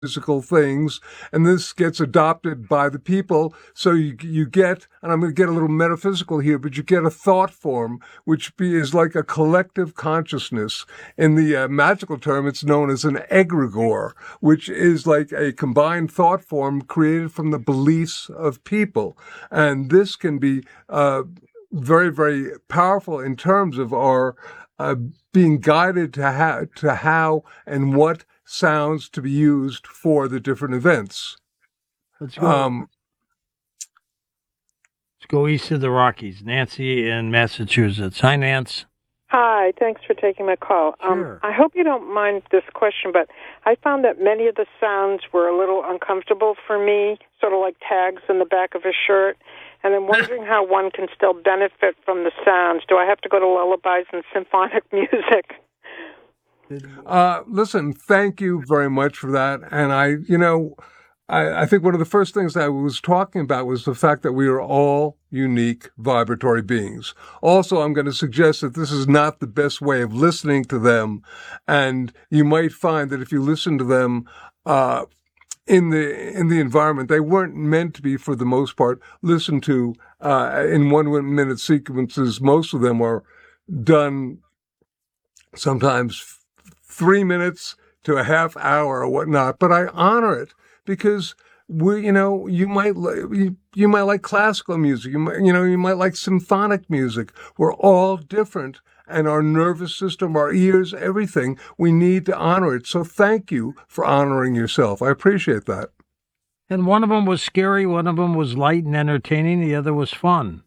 metaphysical things, and this gets adopted by the people. So you get, and I'm going to get a little metaphysical here, but you get a thought form, which is like a collective consciousness. In the magical term, it's known as an egregore, which is like a combined thought form created from the beliefs of people. And this can be very, very powerful in terms of our being guided to how and what sounds to be used for the different events. Let's go. Let's go east of the Rockies. Nancy in Massachusetts. Hi, Nance. Hi, thanks for taking my call. Sure. I hope you don't mind this question, but I found that many of the sounds were a little uncomfortable for me, sort of like tags in the back of a shirt, and I'm wondering how one can still benefit from the sounds. Do I have to go to lullabies and symphonic music? Listen, thank you very much for that. And I think one of the first things I was talking about was the fact that we are all unique vibratory beings. Also, I'm going to suggest that this is not the best way of listening to them. And you might find that if you listen to them, in the environment, they weren't meant to be, for the most part, listened to, in 1 minute sequences. Most of them are done sometimes 3 minutes to a half hour or whatnot, but I honor it because you might like classical music, you might like symphonic music. We're all different, and our nervous system, our ears, everything, we need to honor it. So thank you for honoring yourself. I appreciate that. And one of them was scary, one of them was light and entertaining, the other was fun.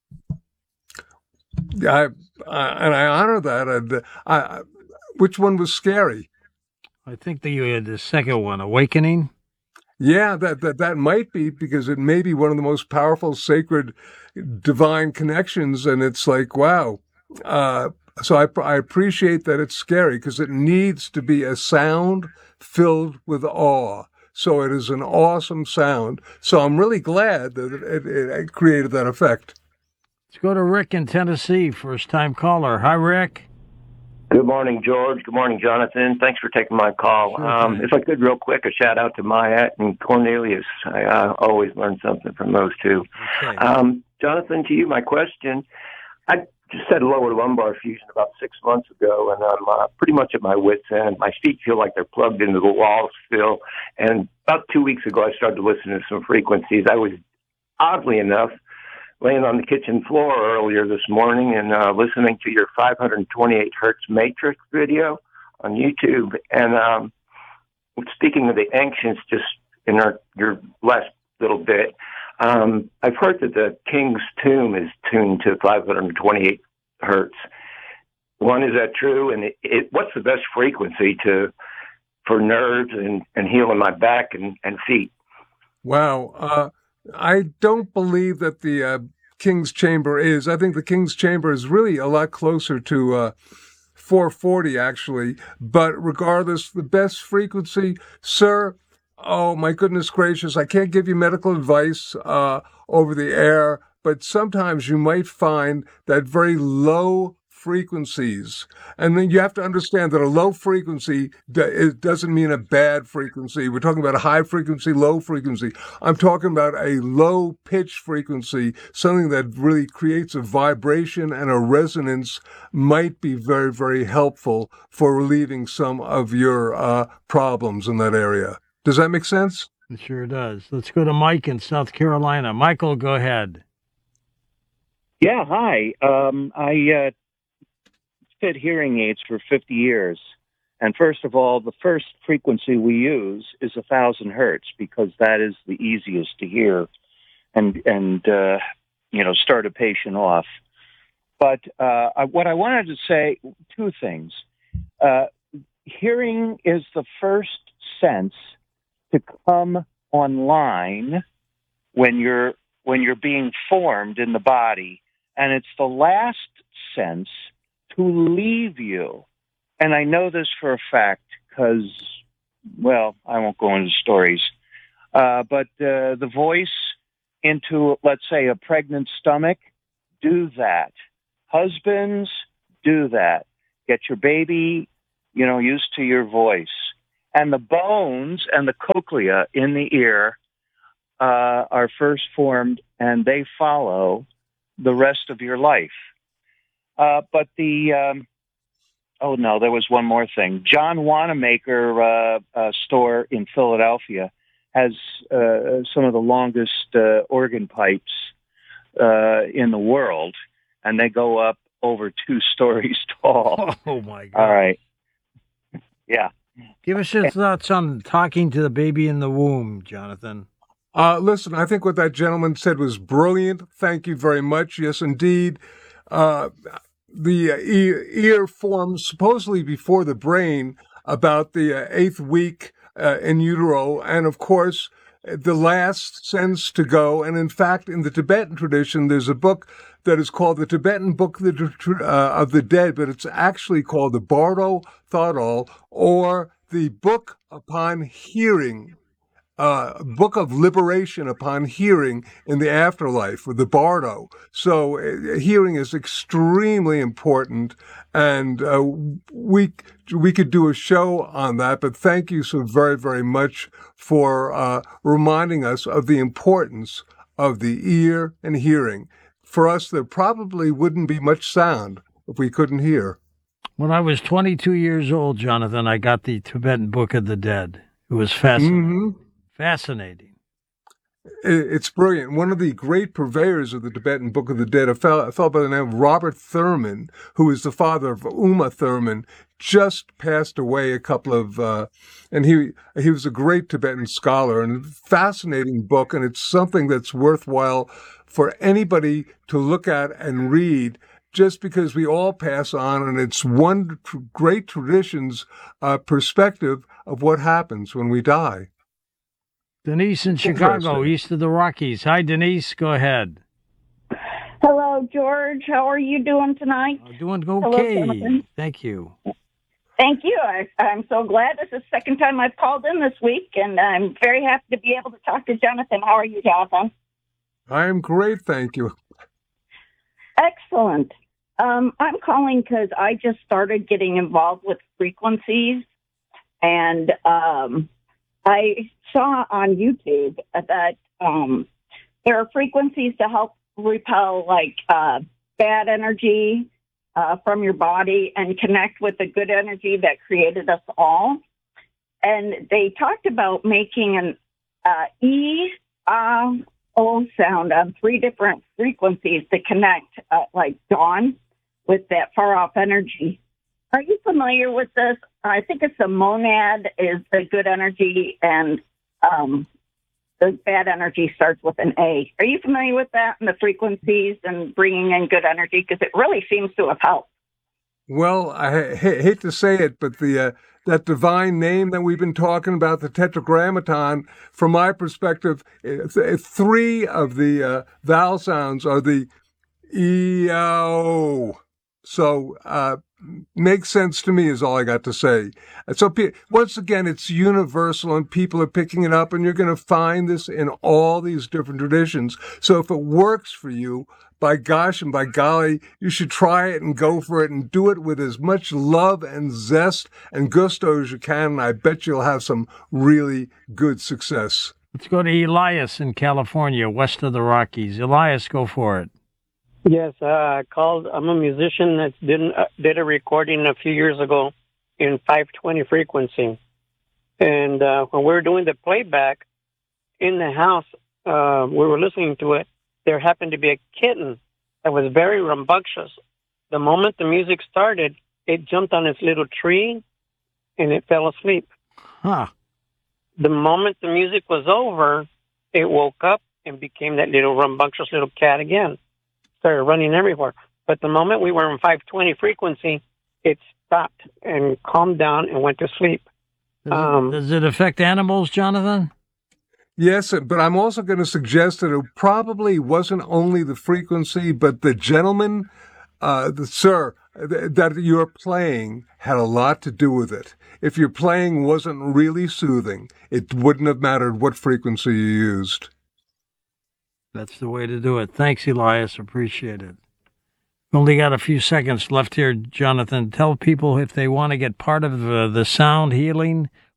And I honor that. And which one was scary? I think the second one, Awakening. Yeah, that might be, because it may be one of the most powerful, sacred, divine connections, and it's like, wow. So I appreciate that it's scary, because it needs to be a sound filled with awe. So it is an awesome sound. So I'm really glad that it created that effect. Let's go to Rick in Tennessee, first-time caller. Hi, Rick. Good morning, George. Good morning, Jonathan. Thanks for taking my call. Sure. If I could, real quick, a shout-out to Mayat and Cornelius. I always learn something from those two. Okay. Jonathan, to you, my question. I just had a lower lumbar fusion about 6 months ago, and I'm pretty much at my wit's end. My feet feel like they're plugged into the walls still. And about 2 weeks ago, I started to listen to some frequencies. I was, oddly enough, laying on the kitchen floor earlier this morning and listening to your 528 hertz matrix video on YouTube. And speaking of the ancients, just in your last little bit, I've heard that the king's tomb is tuned to 528 hertz. One, is that true? And what's the best frequency for nerves and healing my back and feet? Wow. I don't believe that the King's Chamber is. I think the King's Chamber is really a lot closer to 440, actually. But regardless, the best frequency, sir, oh, my goodness gracious, I can't give you medical advice over the air, but sometimes you might find that very low frequencies. And then you have to understand that a low frequency, it doesn't mean a bad frequency. We're talking about a high frequency, low frequency. I'm talking about a low pitch frequency, something that really creates a vibration and a resonance, might be very, very helpful for relieving some of your problems in that area. Does that make sense? It sure does. Let's go to Mike in South Carolina. Michael, go ahead. Yeah, hi. I fit hearing aids for 50 years. And first of all, the first frequency we use is 1,000 hertz, because that is the easiest to hear and start a patient off. But what I wanted to say, two things. Hearing is the first sense to come online when you're being formed in the body, and it's the last sense to leave you. And I know this for a fact because, well, I won't go into stories, but the voice into, let's say, a pregnant stomach, do that. Husbands, do that. Get your baby, used to your voice. And the bones and the cochlea in the ear are first formed, and they follow the rest of your life. But there was one more thing. John Wanamaker store in Philadelphia has some of the longest organ pipes in the world, and they go up over 2 stories tall. Oh, my God. All right. Yeah. Give us your thoughts on talking to the baby in the womb, Jonathan. Listen, I think what that gentleman said was brilliant. Thank you very much. Yes, indeed. The ear forms supposedly before the brain about the 8th week in utero. And of course, the last sense to go. And in fact, in the Tibetan tradition, there's a book that is called the Tibetan Book of the Dead, but it's actually called the Bardo Thodol, or the Book Upon Hearing, Book of Liberation Upon Hearing in the Afterlife, with the Bardo. So hearing is extremely important, and we could do a show on that, but thank you so very, very much for reminding us of the importance of the ear and hearing. For us, there probably wouldn't be much sound if we couldn't hear. When I was 22 years old, Jonathan, I got the Tibetan Book of the Dead. It was fascinating. Mm-hmm. Fascinating. It's brilliant. One of the great purveyors of the Tibetan Book of the Dead, a fellow by the name of Robert Thurman, who is the father of Uma Thurman, just passed away a couple of, and he was a great Tibetan scholar, and a fascinating book, and it's something that's worthwhile for anybody to look at and read, just because we all pass on, and it's one great tradition's perspective of what happens when we die. Denise in Chicago, east of the Rockies. Hi, Denise. Go ahead. Hello, George. How are you doing tonight? Doing okay. Hello, thank you. Thank you. I'm so glad. This is the second time I've called in this week, and I'm very happy to be able to talk to Jonathan. How are you, Jonathan? I am great, thank you. Excellent. I'm calling because I just started getting involved with frequencies, and I saw on YouTube that there are frequencies to help repel bad energy from your body and connect with the good energy that created us all. And they talked about making an E-O sound on 3 different frequencies to connect, like dawn, with that far-off energy. Are you familiar with this? I think it's a monad is the good energy, and the bad energy starts with an A. Are you familiar with that and the frequencies and bringing in good energy? Because it really seems to have helped. Well, I hate to say it, but that divine name that we've been talking about, the Tetragrammaton, from my perspective, 3 of the vowel sounds are the E-O. So, makes sense to me is all I got to say. And so once again, it's universal and people are picking it up, and you're going to find this in all these different traditions. So if it works for you, by gosh and by golly, you should try it and go for it and do it with as much love and zest and gusto as you can. And I bet you'll have some really good success. Let's go to Elias in California, west of the Rockies. Elias, go for it. Yes, I called. I'm a musician that did a recording a few years ago in 520 frequency. And when we were doing the playback in the house, we were listening to it. There happened to be a kitten that was very rambunctious. The moment the music started, it jumped on its little tree and it fell asleep. Huh. The moment the music was over, it woke up and became that little rambunctious little cat again. Started running everywhere. But the moment we were in 520 frequency, it stopped and calmed down and went to sleep. Does it affect animals, Jonathan? Yes, but I'm also going to suggest that it probably wasn't only the frequency, but the gentleman, sir, that you're playing had a lot to do with it. If your playing wasn't really soothing, it wouldn't have mattered what frequency you used. That's the way to do it. Thanks, Elias. Appreciate it. We only got a few seconds left here, Jonathan. Tell people if they want to get part of the sound healing,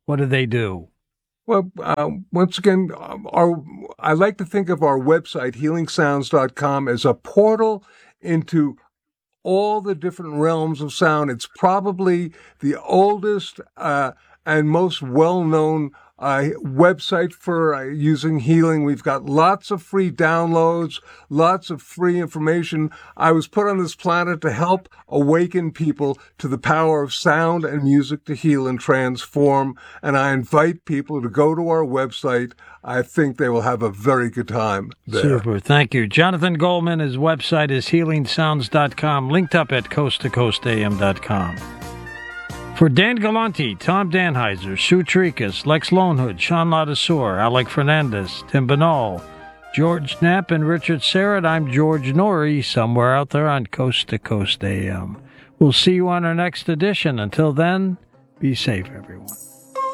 What do they do? Well, once again, I like to think of our website, healingsounds.com, as a portal into all the different realms of sound. It's probably the oldest and most well-known website for using healing. We've got lots of free downloads, lots of free information. I was put on this planet to help awaken people to the power of sound and music to heal and transform. And I invite people to go to our website. I think they will have a very good time there. Super. Thank you. Jonathan Goldman, his website is healingsounds.com, linked up at coasttocoastam.com. For Dan Galanti, Tom Danheiser, Sue Trikas, Lex Lonehood, Sean Ladassour, Alec Fernandez, Tim Banal, George Knapp, and Richard Serrett, I'm George Norrie, somewhere out there on Coast to Coast AM. We'll see you on our next edition. Until then, be safe, everyone.